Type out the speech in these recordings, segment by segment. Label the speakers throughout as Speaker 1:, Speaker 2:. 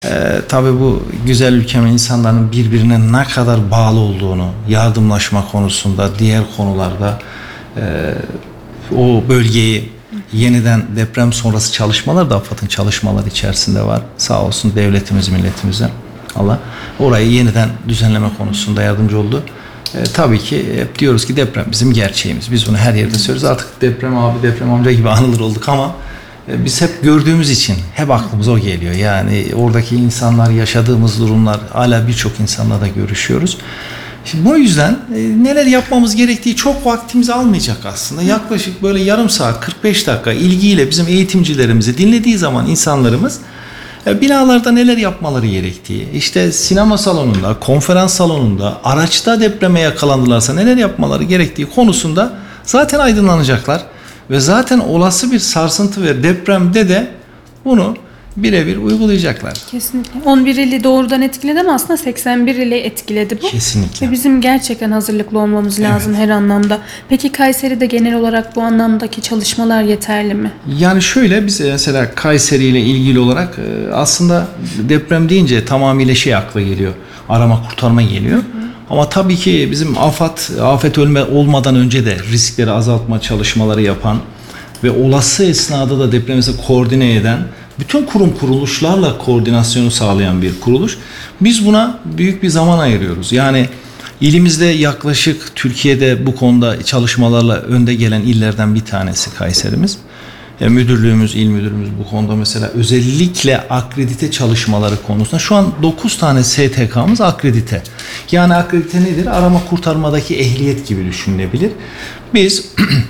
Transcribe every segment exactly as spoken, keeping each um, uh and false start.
Speaker 1: Ee, tabii bu güzel ülkemin insanların birbirine ne kadar bağlı olduğunu, yardımlaşma konusunda, diğer konularda e, o bölgeyi yeniden deprem sonrası çalışmalar da AFAD'ın çalışmaları içerisinde var. Sağ olsun devletimiz, milletimize Allah orayı yeniden düzenleme konusunda yardımcı oldu. E, tabii ki hep diyoruz ki deprem bizim gerçeğimiz. Biz bunu her yerde söylüyoruz. Artık deprem abi, deprem amca gibi anılır olduk ama e, biz hep gördüğümüz için hep aklımıza o geliyor. Yani oradaki insanlar, yaşadığımız durumlar, hala birçok insanla da görüşüyoruz. Şimdi bu yüzden e, neler yapmamız gerektiği çok vaktimizi almayacak aslında. Yaklaşık böyle yarım saat, kırk beş dakika ilgiyle bizim eğitimcilerimizi dinlediği zaman insanlarımız e, binalarda neler yapmaları gerektiği, işte sinema salonunda, konferans salonunda, araçta depreme yakalandılarsa neler yapmaları gerektiği konusunda zaten aydınlanacaklar. Ve zaten olası bir sarsıntı ve depremde de bunu birebir uygulayacaklar.
Speaker 2: Kesinlikle. on bir ili doğrudan etkiledi ama aslında seksen bir ili etkiledi bu.
Speaker 1: Kesinlikle.
Speaker 2: Ve bizim gerçekten hazırlıklı olmamız lazım evet. her anlamda. Peki Kayseri'de genel olarak bu anlamdaki çalışmalar yeterli mi?
Speaker 1: Yani şöyle, biz mesela Kayseri ile ilgili olarak aslında deprem deyince tamamıyla şey akla geliyor. Arama kurtarma geliyor. Hı hı. Ama tabii ki bizim AFAD, afet ölme olmadan önce de riskleri azaltma çalışmaları yapan ve olası esnada da depremimizi koordine eden, bütün kurum kuruluşlarla koordinasyonu sağlayan bir kuruluş. Biz buna büyük bir zaman ayırıyoruz. Yani ilimizde yaklaşık Türkiye'de bu konuda çalışmalarla önde gelen illerden bir tanesi Kayserimiz. Yani müdürlüğümüz, il müdürümüz bu konuda mesela özellikle akredite çalışmaları konusunda şu an dokuz tane S T K'mız akredite. Yani akredite nedir? Arama kurtarmadaki ehliyet gibi düşünülebilir. Biz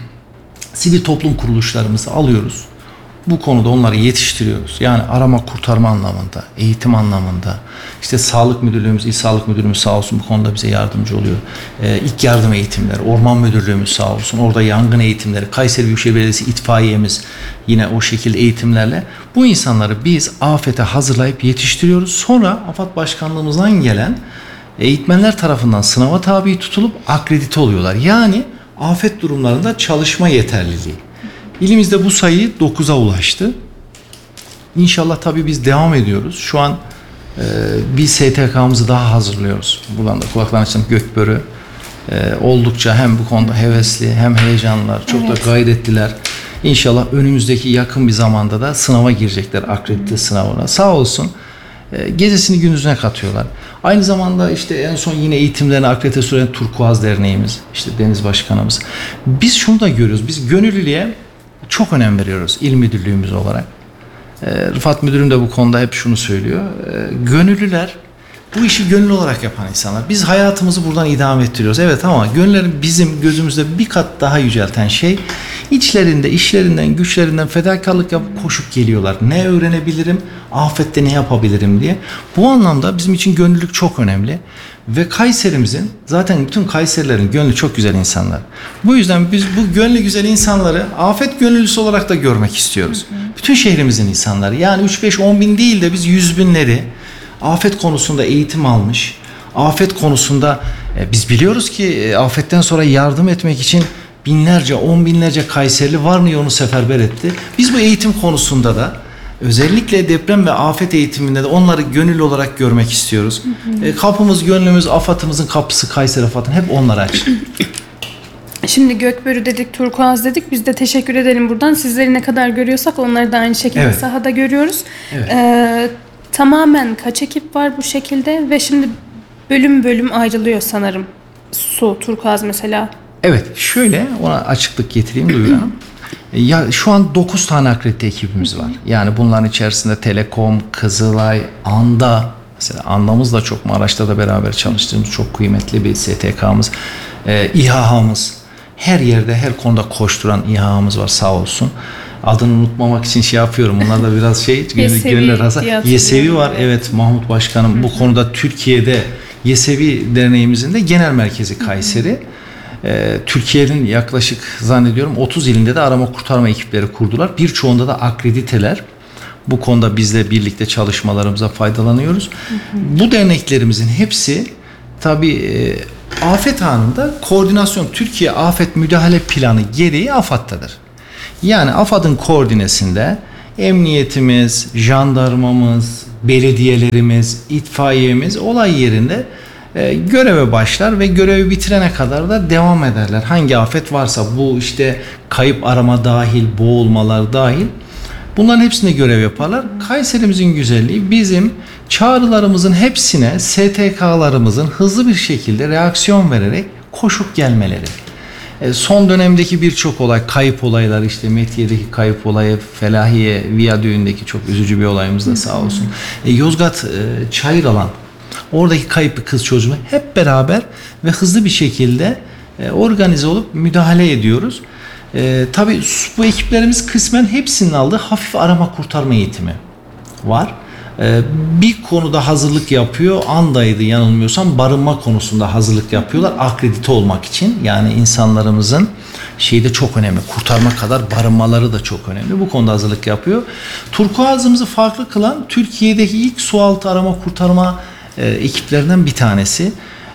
Speaker 1: sivil toplum kuruluşlarımızı alıyoruz. Bu konuda onları yetiştiriyoruz. Yani arama kurtarma anlamında, eğitim anlamında. İşte sağlık müdürlüğümüz, il sağlık müdürümüz sağ olsun bu konuda bize yardımcı oluyor. Ee, ilk yardım eğitimleri, orman müdürlüğümüz sağ olsun. Orada yangın eğitimleri, Kayseri Büyükşehir Belediyesi itfaiyemiz yine o şekilde eğitimlerle bu insanları biz afete hazırlayıp yetiştiriyoruz. Sonra AFAD Başkanlığımızdan gelen eğitmenler tarafından sınava tabi tutulup akredite oluyorlar. Yani afet durumlarında çalışma yeterliliği. İlimizde bu sayı dokuza ulaştı. İnşallah tabii biz devam ediyoruz. Şu an e, bir S T K'mızı daha hazırlıyoruz. Buradan da kulaklarını açın, Gökbörü. E, oldukça hem bu konuda hevesli hem heyecanlılar. Çok evet. da gayretliler. İnşallah önümüzdeki yakın bir zamanda da sınava girecekler. Akredite sınavına. Sağ olsun. E, gecesini gündüzüne katıyorlar. Aynı zamanda işte en son yine eğitimlerini akredite süren Turkuaz Derneğimiz, işte Deniz Başkanımız. Biz şunu da görüyoruz. Biz gönüllülüğe çok önem veriyoruz il müdürlüğümüz olarak. E, Rıfat Müdürüm de bu konuda hep şunu söylüyor. E, gönüllüler bu işi gönüllü olarak yapan insanlar. Biz hayatımızı buradan idame ettiriyoruz. Evet ama gönüllerin bizim gözümüzde bir kat daha yücelten şey içlerinde, işlerinden, güçlerinden fedakarlık yapıp koşup geliyorlar. Ne öğrenebilirim, afette ne yapabilirim diye. Bu anlamda bizim için gönüllülük çok önemli. Ve Kayserimizin, zaten bütün Kayserilerin gönlü çok güzel insanlar. Bu yüzden biz bu gönlü güzel insanları afet gönüllüsü olarak da görmek istiyoruz. Hı hı. Bütün şehrimizin insanları. Yani üç beş on bin değil de biz yüz binleri afet konusunda eğitim almış. Afet konusunda e, biz biliyoruz ki e, afetten sonra yardım etmek için binlerce, on binlerce Kayserili var mı onu seferber etti. Biz bu eğitim konusunda da özellikle deprem ve afet eğitiminde de onları gönüllü olarak görmek istiyoruz. Hı hı. E, kapımız, gönlümüz, AFAD'ımızın kapısı, Kayseri AFAD'ın hep onlara açık.
Speaker 2: Şimdi Gökbörü dedik, Turkuaz dedik. Biz de teşekkür edelim buradan. Sizleri ne kadar görüyorsak onları da aynı şekilde evet. sahada görüyoruz. Evet. Ee, tamamen kaç ekip var bu şekilde ve şimdi bölüm bölüm ayrılıyor sanırım. Su, Turkuaz mesela.
Speaker 1: Evet, şöyle ona açıklık getireyim, duyuralım. Ya şu an dokuz tane akredite ekibimiz var. Yani bunların içerisinde Telekom, Kızılay, Anda, mesela Anda'mız da çok, Maraş'ta da beraber çalıştığımız çok kıymetli bir S T K'mız. Ee, İHA'mız, her yerde her konuda koşturan İHA'mız var sağ olsun. Adını unutmamak için şey yapıyorum. Bunlar da biraz şey, gönüller arası. Yesevi var. Evet, Mahmut Başkanım. Hı-hı. Bu konuda Türkiye'de Yesevi Derneğimizin de genel merkezi Kayseri. Ee, Türkiye'nin yaklaşık zannediyorum otuz ilinde de arama kurtarma ekipleri kurdular. Birçoğunda da akrediteler. Bu konuda bizle birlikte çalışmalarımıza faydalanıyoruz. Hı hı. Bu derneklerimizin hepsi tabii e, afet anında koordinasyon, Türkiye Afet Müdahale Planı gereği AFAD'tadır. Yani AFAD'ın koordinesinde emniyetimiz, jandarmamız, belediyelerimiz, itfaiyemiz olay yerinde e, göreve başlar ve görevi bitirene kadar da devam ederler. Hangi afet varsa, bu işte kayıp arama dahil, boğulmalar dahil, bunların hepsinde görev yaparlar. Kayserimizin güzelliği, bizim çağrılarımızın hepsine S T K'larımızın hızlı bir şekilde reaksiyon vererek koşup gelmeleri. E, son dönemdeki birçok olay, kayıp olaylar, işte Metiye'deki kayıp olayı, Felahiye Viyadüğü'ndeki çok üzücü bir olayımız da sağ olsun. E, Yozgat e, Çayıralan, oradaki kayıp bir kız çocuğu hep beraber ve hızlı bir şekilde e, organize olup müdahale ediyoruz. E, tabii bu ekiplerimiz kısmen hepsinin aldığı hafif arama kurtarma eğitimi var. E, bir konuda hazırlık yapıyor. Andaydı yanılmıyorsam, barınma konusunda hazırlık yapıyorlar. Akredite olmak için. Yani insanlarımızın şeyi de çok önemli. Kurtarma kadar barınmaları da çok önemli. Bu konuda hazırlık yapıyor. Turkuaz'ımızı farklı kılan Türkiye'deki ilk sualtı arama kurtarma e, ekiplerinden bir tanesi.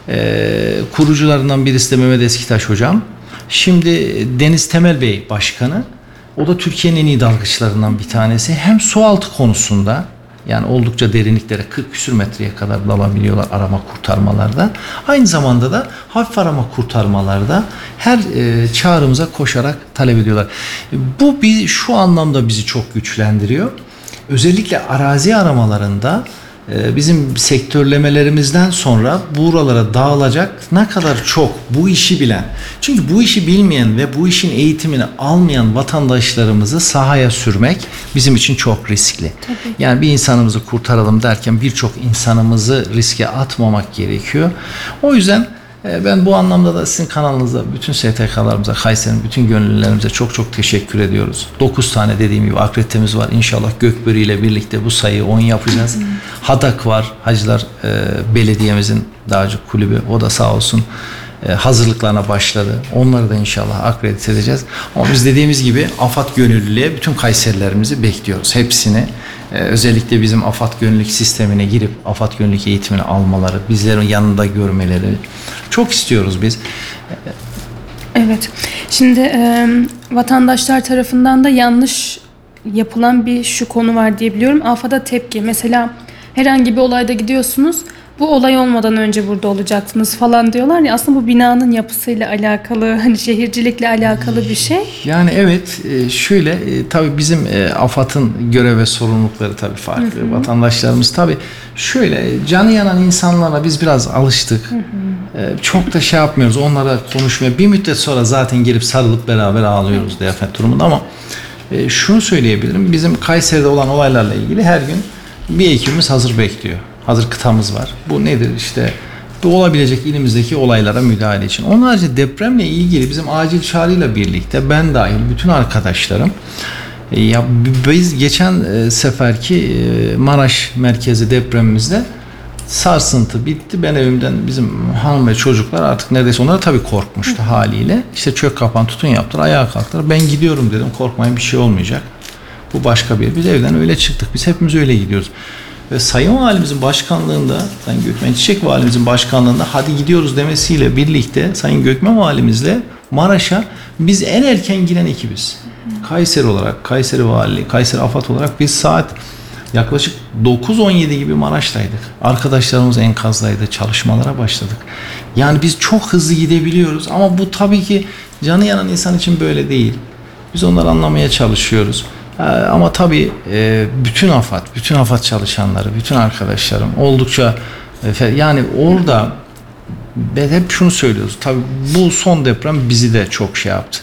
Speaker 1: E, kurucularından birisi de Mehmet Eskitaş hocam. Şimdi Deniz Temel Bey başkanı. O da Türkiye'nin en iyi dalgıçlarından bir tanesi. Hem sualtı konusunda, yani oldukça derinliklere kırk küsür metreye kadar dalabiliyorlar arama kurtarmalarda. Aynı zamanda da hafif arama kurtarmalarda her e, çağrımıza koşarak talep ediyorlar. Bu bir, şu anlamda bizi çok güçlendiriyor. Özellikle arazi aramalarında bizim sektörlemelerimizden sonra buralara dağılacak ne kadar çok bu işi bilen, çünkü bu işi bilmeyen ve bu işin eğitimini almayan vatandaşlarımızı sahaya sürmek bizim için çok riskli. Tabii. Yani bir insanımızı kurtaralım derken birçok insanımızı riske atmamak gerekiyor. O yüzden ben bu anlamda da sizin kanalınıza, bütün S T K'larımıza, Kayseri'nin bütün gönüllülerimize çok çok teşekkür ediyoruz. dokuz tane dediğim gibi akreditemiz var. İnşallah Gökbörü ile birlikte bu sayıyı on yapacağız. Hadak var. Hacılar e, Belediye'mizin Dağcı Kulübü. O da sağ olsun e, hazırlıklarına başladı. Onları da inşallah akredite edeceğiz. Ama biz dediğimiz gibi AFAD gönüllülüğe bütün Kayserilerimizi bekliyoruz. Hepsini. Ee, özellikle bizim AFAD gönüllülük sistemine girip AFAD gönüllülük eğitimini almaları, bizlerin yanında görmeleri çok istiyoruz biz.
Speaker 2: Evet. Şimdi e, vatandaşlar tarafından da yanlış yapılan bir şu konu var diye biliyorum. AFAD'a tepki. Mesela herhangi bir olayda gidiyorsunuz. Bu olay olmadan önce burada olacaktınız falan diyorlar ya, aslında bu binanın yapısıyla alakalı, hani şehircilikle alakalı bir şey. Yani
Speaker 1: evet, şöyle tabii bizim AFAD'ın görev ve sorumlulukları tabii farklı. Hı hı. Vatandaşlarımız tabii şöyle canı yanan insanlarla biz biraz alıştık. Hı hı. Çok da şey yapmıyoruz, onlara konuşmaya. Bir müddet sonra zaten gelip sarılıp beraber ağlıyoruz Deafet durumunda, ama şunu söyleyebilirim. Bizim Kayseri'de olan olaylarla ilgili her gün bir ekibimiz hazır bekliyor. Hazır kıtamız var. Bu nedir? İşte bu olabilecek ilimizdeki olaylara müdahale için. Onun harici depremle ilgili bizim acil çağrıyla birlikte ben dahil bütün arkadaşlarım, ya biz geçen seferki Maraş merkezi depremimizde sarsıntı bitti. Ben evimden, bizim hanım ve çocuklar artık neredeyse, onlar tabii korkmuştu haliyle. İşte çök kapan tutun yaptılar, ayağa kalktılar. Ben gidiyorum dedim, korkmayın bir şey olmayacak. Bu başka bir. Biz evden öyle çıktık. Biz hepimiz öyle gidiyoruz. Ve Sayın Valimizin başkanlığında, Sayın Gökmen Çiçek Valimizin başkanlığında hadi gidiyoruz demesiyle birlikte Sayın Gökmen Valimizle Maraş'a biz en erken giden ekibiz. Kayseri olarak, Kayseri Valiliği, Kayseri AFAD olarak biz saat yaklaşık dokuz on yedi gibi Maraş'taydık. Arkadaşlarımız enkazdaydı, çalışmalara başladık. Yani biz çok hızlı gidebiliyoruz ama bu tabii ki canı yanan insan için böyle değil. Biz onları anlamaya çalışıyoruz. Ama tabii bütün AFAD, bütün AFAD çalışanları, bütün arkadaşlarım oldukça, yani orada hep şunu söylüyoruz. Tabii bu son deprem bizi de çok şey yaptı.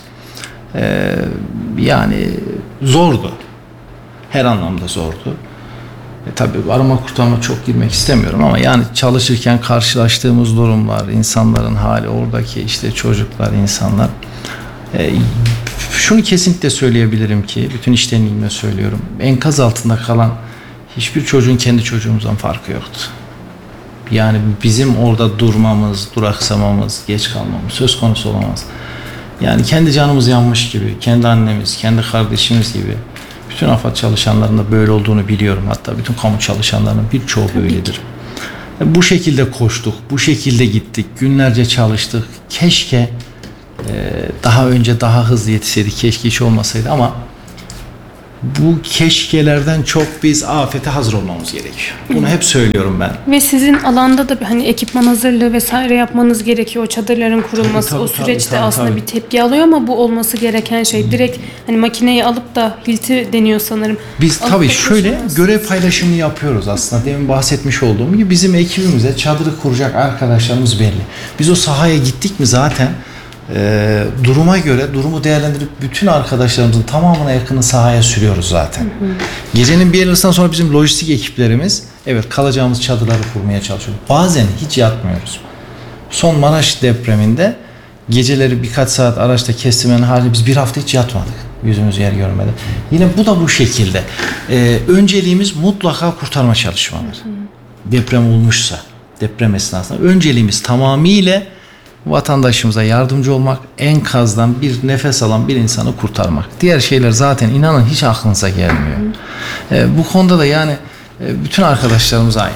Speaker 1: Yani zordu. Her anlamda zordu. E tabii arama kurtarma çok girmek istemiyorum ama yani çalışırken karşılaştığımız durumlar, insanların hali, oradaki işte çocuklar, insanlar. E, şunu kesinlikle söyleyebilirim ki, bütün içtenliğimle söylüyorum. Enkaz altında kalan hiçbir çocuğun kendi çocuğumuzdan farkı yoktu. Yani bizim orada durmamız, duraksamamız, geç kalmamız söz konusu olamaz. Yani kendi canımız yanmış gibi, kendi annemiz, kendi kardeşimiz gibi. Bütün AFAD çalışanlarının da böyle olduğunu biliyorum. Hatta bütün kamu çalışanlarının birçoğu böyledir. Bu şekilde koştuk, bu şekilde gittik, günlerce çalıştık. Keşke e, daha önce daha hızlı yetişseydik, keşke hiç olmasaydı ama bu keşkelerden çok biz afete hazır olmamız gerekiyor. Bunu hep söylüyorum ben.
Speaker 2: Ve sizin alanda da hani ekipman hazırlığı vesaire yapmanız gerekiyor. O çadırların kurulması
Speaker 1: Tabii, tabii,
Speaker 2: o süreçte
Speaker 1: tabii, tabii,
Speaker 2: aslında
Speaker 1: tabii.
Speaker 2: bir tepki alıyor ama bu olması gereken şey. Direkt hani makineyi alıp da hilti deniyor sanırım.
Speaker 1: Biz
Speaker 2: Alıp
Speaker 1: tabii
Speaker 2: da
Speaker 1: şöyle
Speaker 2: koşamazsınız.
Speaker 1: görev paylaşımını yapıyoruz aslında. Demin bahsetmiş olduğum gibi bizim ekibimize çadırı kuracak arkadaşlarımız belli. Biz o sahaya gittik mi zaten e, duruma göre durumu değerlendirip bütün arkadaşlarımızın tamamına yakını sahaya sürüyoruz zaten. Hı hı. Gecenin bir yarısından sonra bizim lojistik ekiplerimiz evet kalacağımız çadırları kurmaya çalışıyor. Bazen hiç yatmıyoruz. Son Maraş depreminde geceleri birkaç saat araçta kestimenin hali biz bir hafta hiç yatmadık. Yüzümüz yer görmedi. Yine bu da bu şekilde. Ee, önceliğimiz mutlaka kurtarma çalışmaları. Hı hı. Deprem olmuşsa, deprem esnasında önceliğimiz tamamıyla vatandaşımıza yardımcı olmak, enkazdan bir nefes alan bir insanı kurtarmak. Diğer şeyler zaten inanın hiç aklınıza gelmiyor. Hı hı. Ee, bu konuda da yani e, bütün arkadaşlarımız aynı.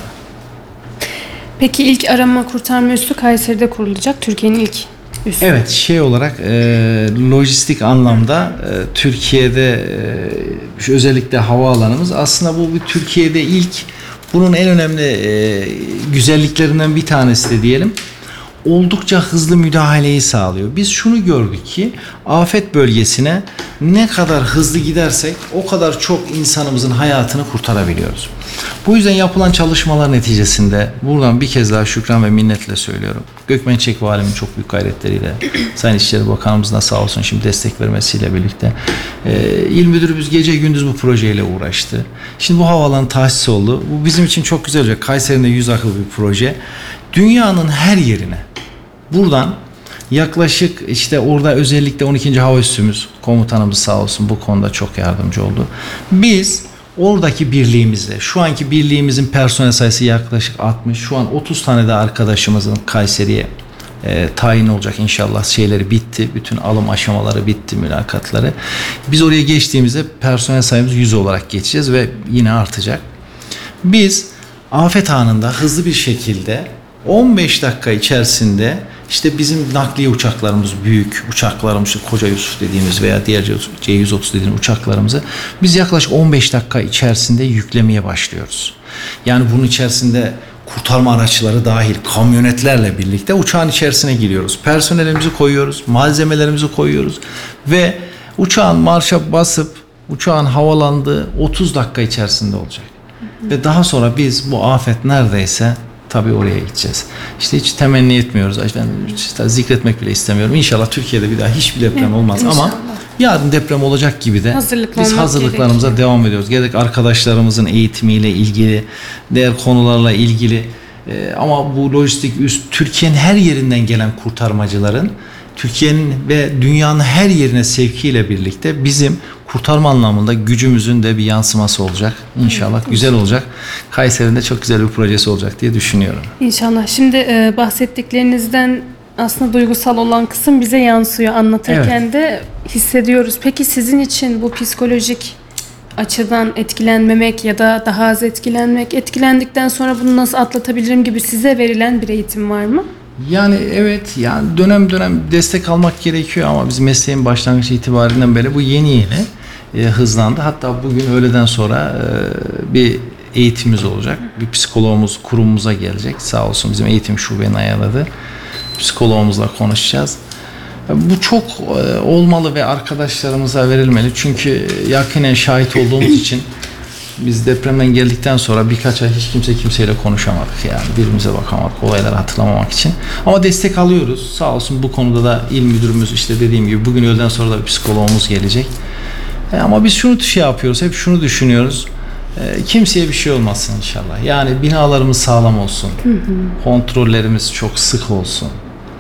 Speaker 2: Peki ilk arama kurtarma üssü Kayseri'de kurulacak. Türkiye'nin ilk üssü.
Speaker 1: Evet, şey olarak e, lojistik anlamda e, Türkiye'de e, özellikle havaalanımız aslında bu bir Türkiye'de ilk, bunun en önemli e, güzelliklerinden bir tanesi de diyelim. Oldukça hızlı müdahaleyi sağlıyor. Biz şunu gördük ki afet bölgesine ne kadar hızlı gidersek o kadar çok insanımızın hayatını kurtarabiliyoruz. Bu yüzden yapılan çalışmalar neticesinde buradan bir kez daha şükran ve minnetle söylüyorum. Gökmençek Valimi'nin çok büyük gayretleriyle Sayın İçişleri Bakanımız da sağ olsun şimdi destek vermesiyle birlikte e, İl Müdürümüz gece gündüz bu projeyle uğraştı. Şimdi bu havaalanı tahsis oldu. Bu bizim için çok güzel olacak. Kayseri'nde yüz akıl bir proje. Dünyanın her yerine buradan yaklaşık işte orada özellikle on ikinci Hava Üssümüz komutanımız sağ olsun bu konuda çok yardımcı oldu. Biz oradaki birliğimizle şu anki birliğimizin personel sayısı yaklaşık altmış, şu an otuz tane de arkadaşımızın Kayseri'ye e, tayin olacak inşallah, şeyleri bitti. Bütün alım aşamaları bitti, mülakatları. Biz oraya geçtiğimizde personel sayımız yüz olarak geçeceğiz ve yine artacak. Biz afet anında hızlı bir şekilde on beş dakika içerisinde işte bizim nakliye uçaklarımız, büyük uçaklarımız, Koca Yusuf dediğimiz veya diğer C yüz otuz dediğimiz uçaklarımızı biz yaklaşık on beş dakika içerisinde yüklemeye başlıyoruz. Yani bunun içerisinde kurtarma araçları dahil kamyonetlerle birlikte uçağın içerisine giriyoruz. Personelimizi koyuyoruz, malzemelerimizi koyuyoruz ve uçağın marşa basıp uçağın havalandığı otuz dakika içerisinde olacak. Hı hı. Ve daha sonra biz bu afet neredeyse tabii oraya gideceğiz. İşte hiç temenni etmiyoruz. Ben işte zikretmek bile istemiyorum. İnşallah Türkiye'de bir daha hiçbir deprem olmaz. İnşallah. Ama yarın deprem olacak gibi de biz hazırlıklarımıza gerekiyor. Devam ediyoruz. Gerek arkadaşlarımızın eğitimiyle ilgili, diğer konularla ilgili. Ee, ama bu lojistik üst Türkiye'nin her yerinden gelen kurtarmacıların Türkiye'nin ve dünyanın her yerine sevkiyle birlikte bizim kurtarma anlamında gücümüzün de bir yansıması olacak. İnşallah evet, güzel olacak. Kayseri'de çok güzel bir projesi olacak diye düşünüyorum. İnşallah.
Speaker 2: Şimdi e, bahsettiklerinizden aslında duygusal olan kısım bize yansıyor. Anlatırken evet. de hissediyoruz. Peki sizin için bu psikolojik açıdan etkilenmemek ya da daha az etkilenmek, etkilendikten sonra bunu nasıl atlatabilirim gibi size verilen bir eğitim var mı?
Speaker 1: Yani evet, yani dönem dönem destek almak gerekiyor ama biz mesleğin başlangıç itibarinden beri bu yeni yeni e, hızlandı. Hatta bugün öğleden sonra e, bir eğitimimiz olacak. Bir psikologumuz kurumumuza gelecek. Sağ olsun bizim eğitim şubenin ayarladı. Psikologumuzla konuşacağız. Bu çok e, olmalı ve arkadaşlarımıza verilmeli. Çünkü yakinen şahit olduğumuz için biz depremden geldikten sonra birkaç ay hiç kimse kimseyle konuşamadık, yani birbirimize bakamadık olayları hatırlamamak için. Ama destek alıyoruz. Sağ olsun bu konuda da il müdürümüz işte dediğim gibi bugün öğleden sonra da bir psikologumuz gelecek. E, ama biz şunu şey yapıyoruz, hep şunu düşünüyoruz. E, kimseye bir şey olmasın inşallah. Yani binalarımız sağlam olsun. Hı hı. Kontrollerimiz çok sık olsun.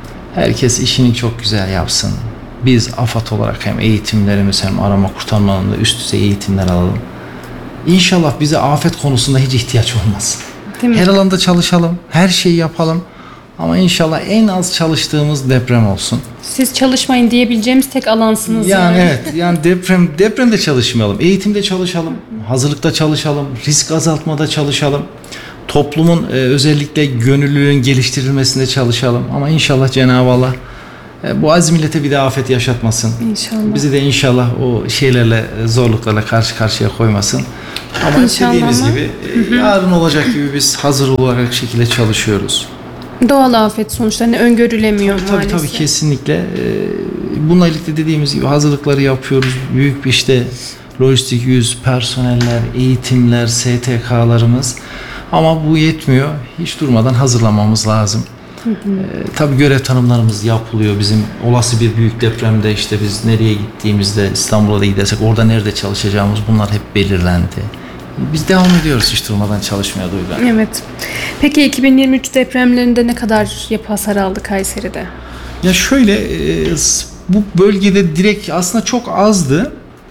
Speaker 1: Herkes işini çok güzel yapsın. Biz AFAD olarak hem eğitimlerimiz hem arama kurtarma alanında üst düzey eğitimler alalım. İnşallah bize afet konusunda hiç ihtiyaç olmaz. Her alanda çalışalım, her şeyi yapalım. Ama inşallah en az çalıştığımız deprem olsun.
Speaker 2: Siz çalışmayın diyebileceğimiz tek alansınız
Speaker 1: yani. Yani evet, yani deprem depremde çalışmayalım, eğitimde çalışalım, hazırlıkta çalışalım, risk azaltmada çalışalım. Toplumun e, özellikle gönüllülüğün geliştirilmesinde çalışalım. Ama inşallah Cenab-ı Allah E, bu aziz millete bir daha afet yaşatmasın.
Speaker 2: İnşallah.
Speaker 1: Bizi de inşallah o şeylerle, zorluklarla karşı karşıya koymasın. Ama
Speaker 2: İnşallah
Speaker 1: dediğimiz
Speaker 2: ama.
Speaker 1: gibi e, yarın olacak gibi biz hazır olarak şekilde çalışıyoruz.
Speaker 2: Doğal afet sonuçlarını öngörülemiyor
Speaker 1: Tabii
Speaker 2: maalesef.
Speaker 1: tabii kesinlikle. E, bununla birlikte dediğimiz gibi hazırlıkları yapıyoruz. Büyük bir işte lojistik yüz, personeller, eğitimler, S T K'larımız. Ama bu yetmiyor. Hiç durmadan hazırlamamız lazım. Hı hı. Ee, tabii görev tanımlarımız yapılıyor. Bizim olası bir büyük depremde işte biz nereye gittiğimizde, İstanbul'a da gidersek orada nerede çalışacağımız, bunlar hep belirlendi. Biz devam ediyoruz hiç durmadan çalışmaya Duygu.
Speaker 2: Evet. Peki iki bin yirmi üç depremlerinde ne kadar yapı hasar aldı Kayseri'de?
Speaker 1: Ya şöyle, e, bu bölgede direkt aslında çok azdı.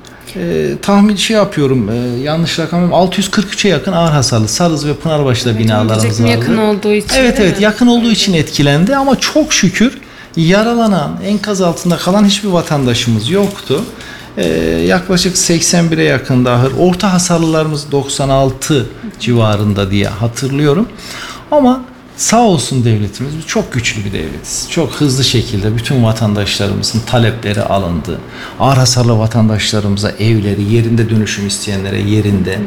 Speaker 1: E, tahmin şey yapıyorum, e, yanlış rakamım, altı yüz kırk üçe yakın ağır hasarlı Sarız ve Pınarbaşı'da
Speaker 2: Evet,
Speaker 1: binalarımız vardı.
Speaker 2: yakın olduğu için.
Speaker 1: Evet evet
Speaker 2: mi?
Speaker 1: yakın olduğu için etkilendi ama çok şükür yaralanan, enkaz altında kalan hiçbir vatandaşımız yoktu. Ee, yaklaşık seksen bire yakın da ahır, orta hasarlılarımız doksan altı civarında diye hatırlıyorum. Ama sağ olsun devletimiz, biz çok güçlü bir devletiz. Çok hızlı şekilde bütün vatandaşlarımızın talepleri alındı. Ağır hasarlı vatandaşlarımıza evleri, yerinde dönüşüm isteyenlere yerinde,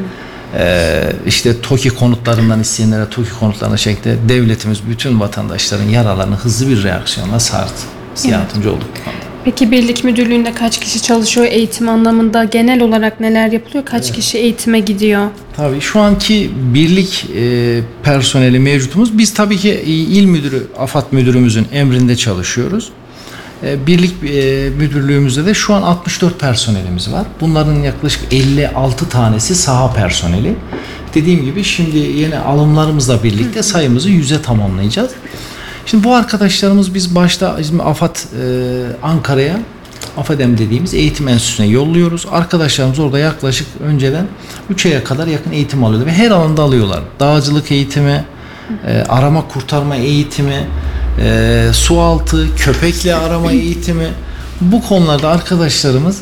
Speaker 1: Ee, işte TOKİ konutlarından isteyenlere TOKİ konutlarına şeklinde devletimiz bütün vatandaşların yaralarını hızlı bir reaksiyonla sardı. Biz
Speaker 2: Evet.
Speaker 1: yardımcı olduk bu konuda.
Speaker 2: Peki birlik müdürlüğünde kaç kişi çalışıyor? Eğitim anlamında genel olarak neler yapılıyor? Kaç evet. kişi eğitime gidiyor?
Speaker 1: Tabii şu anki birlik e, personeli mevcutumuz. Biz tabii ki il müdürü, AFAD müdürümüzün emrinde çalışıyoruz. E, birlik e, müdürlüğümüzde de şu an altmış dört personelimiz var. Bunların yaklaşık elli altı tanesi saha personeli. Dediğim gibi şimdi yeni alımlarımızla birlikte sayımızı yüze tamamlayacağız. Şimdi bu arkadaşlarımız biz başta bizim AFAD e, Ankara'ya, AFADEM dediğimiz eğitim enstitüsüne yolluyoruz. Arkadaşlarımız orada yaklaşık önceden üç aya kadar yakın eğitim alıyordu ve her alanda alıyorlar. Dağcılık eğitimi, e, arama kurtarma eğitimi, e, su altı, köpekle arama eğitimi. Bu konularda arkadaşlarımız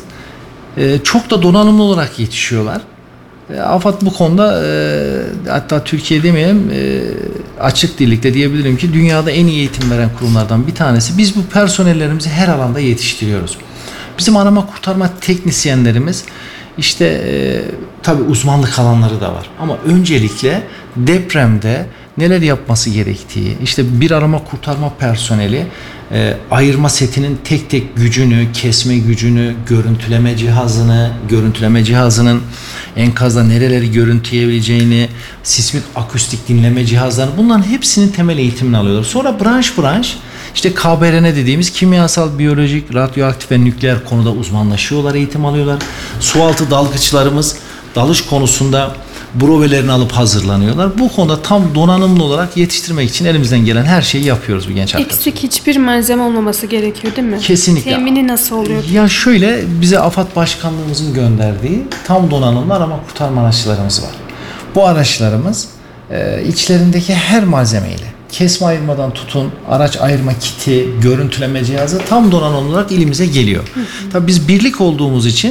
Speaker 1: e, çok da donanımlı olarak yetişiyorlar. AFAD bu konuda e, hatta Türkiye demeyelim e, açık dillikte diyebilirim ki dünyada en iyi eğitim veren kurumlardan bir tanesi. Biz bu personellerimizi her alanda yetiştiriyoruz. Bizim arama kurtarma teknisyenlerimiz işte e, tabii uzmanlık alanları da var. Ama öncelikle depremde neler yapması gerektiği, işte bir arama kurtarma personeli e, ayırma setinin tek tek gücünü, kesme gücünü, görüntüleme cihazını, görüntüleme cihazının enkazda nereleri görüntüleyebileceğini, sismik akustik dinleme cihazlarını, bunların hepsinin temel eğitimini alıyorlar. Sonra branş branş işte K B R N dediğimiz kimyasal, biyolojik, radyoaktif ve nükleer konuda uzmanlaşıyorlar, eğitim alıyorlar. Sualtı dalgıçlarımız dalış konusunda brevelerini alıp hazırlanıyorlar. Bu konuda tam donanımlı olarak yetiştirmek için elimizden gelen her şeyi yapıyoruz bu genç arkadaşlar.
Speaker 2: Eksik hiçbir malzeme olmaması gerekiyor değil mi?
Speaker 1: Kesinlikle.
Speaker 2: Temini nasıl oluyor?
Speaker 1: Ya şöyle, bize AFAD Başkanlığımızın gönderdiği tam donanımlı arama kurtarma araçlarımız var. Bu araçlarımız e, içlerindeki her malzemeyle, kesme ayırmadan tutun, araç ayırma kiti, görüntüleme cihazı tam donanımlı olarak ilimize geliyor. Hı hı. Tabii biz birlik olduğumuz için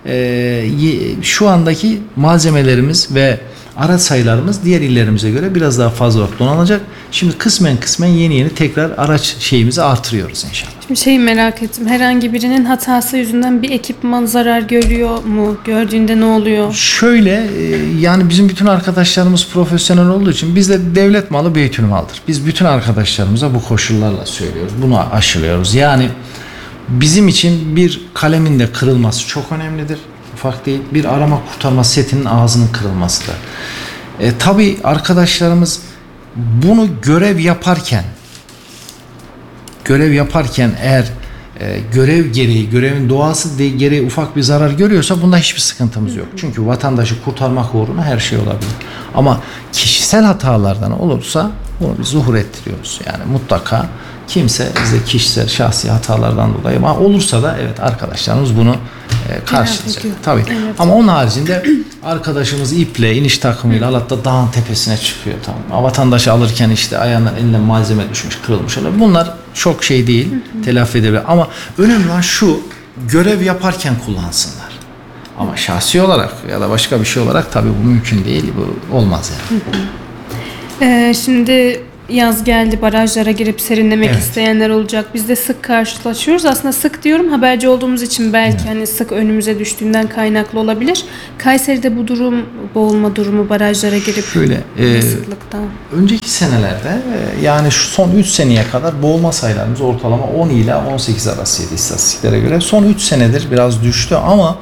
Speaker 1: Ee, şu andaki malzemelerimiz ve araç sayılarımız diğer illerimize göre biraz daha fazla olarak donanacak. Şimdi kısmen kısmen yeni yeni tekrar araç şeyimizi artırıyoruz inşallah.
Speaker 2: Şimdi şeyi merak ettim. Herhangi birinin hatası yüzünden bir ekipman zarar görüyor mu? Gördüğünde ne oluyor?
Speaker 1: Şöyle yani bizim bütün arkadaşlarımız profesyonel olduğu için bizde devlet malı beytülmaldır. Biz bütün arkadaşlarımıza bu koşullarla söylüyoruz. Bunu aşılıyoruz. Yani bizim için bir kalemin de kırılması çok önemlidir. Ufak değil. Bir arama kurtarma setinin ağzının kırılması da. E, tabii arkadaşlarımız bunu görev yaparken görev yaparken eğer e, görev gereği, görevin doğası de, gereği ufak bir zarar görüyorsa bunda hiçbir sıkıntımız yok. Çünkü vatandaşı kurtarmak uğruna her şey olabilir. Ama kişisel hatalardan olursa bunu biz zuhur ettiriyoruz. Yani mutlaka kimse bize kişisel, şahsi hatalardan dolayı, ama olursa da evet arkadaşlarımız bunu e, karşılayacak. Tabii. Evet. Ama onun haricinde arkadaşımız iple, iniş takımıyla hatta dağın tepesine çıkıyor. Tamam. Vatandaşı alırken işte ayağından eline malzeme düşmüş, kırılmış. Bunlar çok şey değil, hı hı. telafi edebilir. Ama önemli olan şu, görev yaparken kullansınlar. Ama şahsi olarak ya da başka bir şey olarak tabii bu mümkün değil, bu olmaz yani.
Speaker 2: Hı hı. Ee, şimdi yaz geldi, barajlara girip serinlemek
Speaker 1: Evet.
Speaker 2: isteyenler olacak. Biz de sık karşılaşıyoruz. Aslında sık diyorum, haberci olduğumuz için belki
Speaker 1: Evet.
Speaker 2: hani sık önümüze düştüğünden kaynaklı olabilir. Kayseri'de bu durum, boğulma durumu, barajlara girip
Speaker 1: Şöyle, e,
Speaker 2: sıklıktan.
Speaker 1: önceki senelerde e, yani şu son üç seneye kadar boğulma sayılarımız ortalama on ila on sekiz arasıydı istatistiklere göre. Son üç senedir biraz düştü ama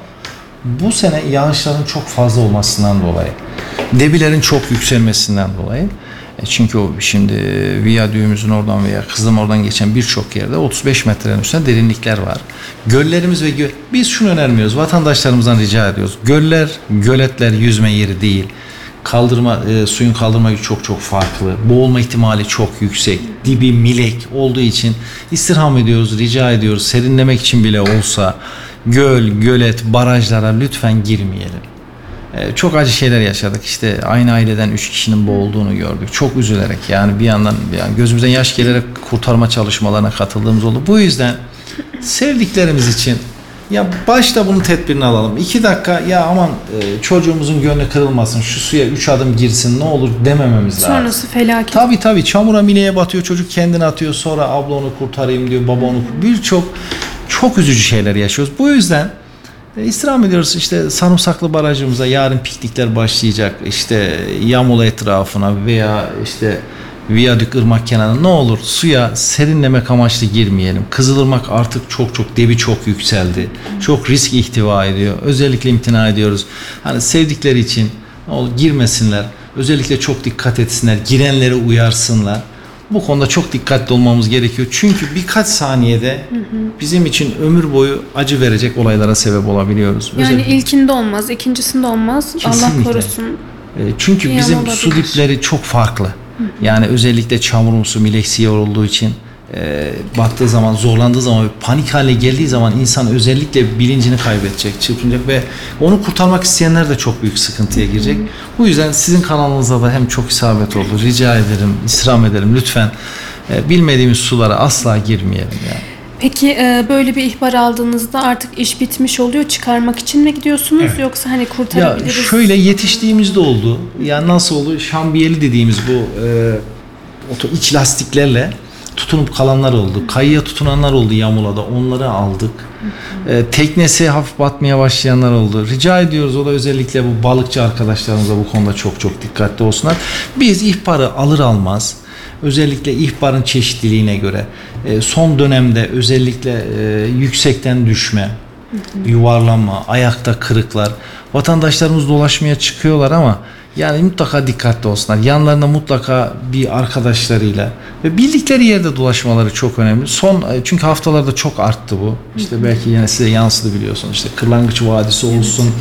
Speaker 1: bu sene yağışların çok fazla olmasından dolayı, debilerin çok yükselmesinden dolayı, e, çünkü o şimdi viyadüğümüzün oradan veya Kızılım oradan geçen birçok yerde otuz beş metrenin üstünde derinlikler var. Göllerimiz ve gö- biz şunu önermiyoruz, vatandaşlarımızdan rica ediyoruz. Göller, göletler yüzme yeri değil. Kaldırma, e, suyun kaldırma gücü çok çok farklı. Boğulma ihtimali çok yüksek. Dibi milek olduğu için istirham ediyoruz, rica ediyoruz. Serinlemek için bile olsa göl, gölet, barajlara lütfen girmeyelim. E, çok acı şeyler yaşadık. İşte aynı aileden üç kişinin boğulduğunu gördük. Çok üzülerek, yani bir yandan yani gözümüzden yaş gelerek kurtarma çalışmalarına katıldığımız oldu. Bu yüzden sevdiklerimiz için ya başta bunun tedbirini alalım. İki dakika ya aman e, çocuğumuzun gönlü kırılmasın, şu suya üç adım girsin ne olur demememiz lazım.
Speaker 2: Sonrası felaket.
Speaker 1: Tabii tabii, çamura mileye batıyor, çocuk kendini atıyor, sonra abla onu kurtarayım diyor, baba onu kur- birçok çok üzücü şeyler yaşıyoruz. Bu yüzden e, istirham ediyoruz, işte Sarımsaklı Barajımıza yarın piknikler başlayacak, işte Yamulı etrafına veya işte Viyadük ırmak kenarına ne olur suya serinlemek amaçlı girmeyelim. Kızılırmak artık çok çok debi çok yükseldi. Çok risk ihtiva ediyor. Özellikle imtina ediyoruz. Hani sevdikleri için ne olur girmesinler. Özellikle çok dikkat etsinler. Girenleri uyarsınlar. Bu konuda çok dikkatli olmamız gerekiyor. Çünkü birkaç saniyede bizim için ömür boyu acı verecek olaylara sebep olabiliyoruz.
Speaker 2: Yani
Speaker 1: Özellikle-
Speaker 2: ilkinde olmaz, ikincisinde olmaz. Allah
Speaker 1: Kesinlikle.
Speaker 2: korusun.
Speaker 1: E, Çünkü
Speaker 2: Bir
Speaker 1: bizim
Speaker 2: yan
Speaker 1: su
Speaker 2: olabilir.
Speaker 1: dipleri çok farklı. Yani özellikle çamurumsu, mileksi yer olduğu için e, battığı zaman, zorlandığı zaman ve panik hale geldiği zaman insan özellikle bilincini kaybedecek, çırpınacak ve onu kurtarmak isteyenler de çok büyük sıkıntıya girecek. Bu yüzden sizin kanalınıza da hem çok isabet oldu. Rica ederim, istirham ederim lütfen e, bilmediğimiz sulara asla girmeyelim yani.
Speaker 2: Peki e, böyle bir ihbar aldığınızda artık iş bitmiş oluyor. Çıkarmak için mi gidiyorsunuz
Speaker 1: Evet.
Speaker 2: yoksa hani
Speaker 1: Ya
Speaker 2: kurtarabiliriz?
Speaker 1: şöyle yetiştiğimizde oldu. Yani nasıl oldu? Şambiyeli dediğimiz bu e, oto iç lastiklerle tutunup kalanlar oldu. Kayıya tutunanlar oldu Yamula'da. Onları aldık. E, teknesi hafif batmaya başlayanlar oldu. Rica ediyoruz, o da özellikle bu balıkçı arkadaşlarımıza bu konuda çok çok dikkatli olsunlar. Biz ihbarı alır almaz, özellikle ihbarın çeşitliliğine göre e, son dönemde özellikle e, yüksekten düşme, yuvarlanma, ayakta kırıklar, vatandaşlarımız dolaşmaya çıkıyorlar ama yani mutlaka dikkatli olsunlar. Yanlarında mutlaka bir arkadaşlarıyla ve bildikleri yerde dolaşmaları çok önemli. Son çünkü haftalarda çok arttı bu. İşte belki yine size yansıdı biliyorsunuz. İşte Kırlangıç Vadisi olsun,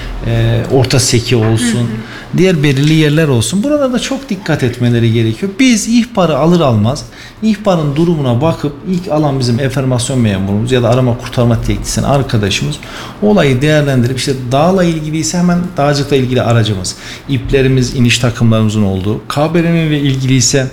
Speaker 1: e, Orta Seki olsun, diğer belirli yerler olsun. Buralarda çok dikkat etmeleri gerekiyor. Biz ihbarı alır almaz ihbarın durumuna bakıp ilk alan bizim enformasyon memurumuz ya da arama kurtarma teknisyen arkadaşımız olayı değerlendirip işte dağla ilgiliyse hemen dağcılıkla ilgili aracımız, iplerimiz, iniş takımlarımızın olduğu, K B R M ile ilgili ise